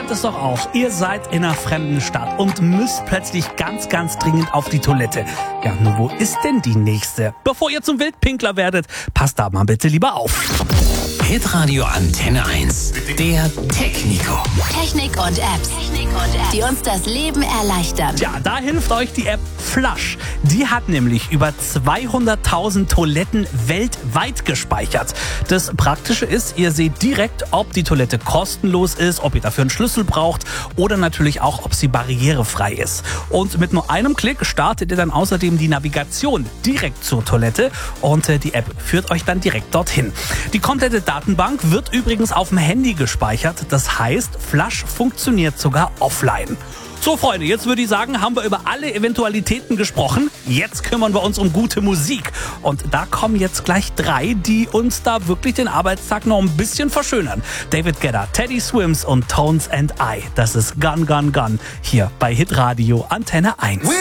kennt es doch auch. Ihr seid in einer fremden Stadt und müsst plötzlich ganz, ganz dringend auf die Toilette. Ja, nur wo ist denn die nächste? Bevor ihr zum Wildpinkler werdet, passt da mal bitte lieber auf. Hitradio Antenne 1. Der Technico. Technik und Apps, die uns das Leben erleichtern. Ja, da hilft euch die App Flush. Die hat nämlich über 200.000 Toiletten weltweit gespeichert. Das Praktische ist, ihr seht direkt, ob die Toilette kostenlos ist, ob ihr dafür einen Schlüssel braucht oder natürlich auch, ob sie barrierefrei ist. Und mit nur einem Klick startet ihr dann außerdem die Navigation direkt zur Toilette und die App führt euch dann direkt dorthin. Die komplette Datenbank wird übrigens auf dem Handy gespeichert. Das heißt, Flush funktioniert sogar offline. So, Freunde, jetzt würde ich sagen, haben wir über alle Eventualitäten gesprochen. Jetzt kümmern wir uns um gute Musik. Und da kommen jetzt gleich 3, die uns da wirklich den Arbeitstag noch ein bisschen verschönern. David Guetta, Teddy Swims und Tones and I. Das ist Gun, Gun, Gun hier bei Hitradio Antenne 1.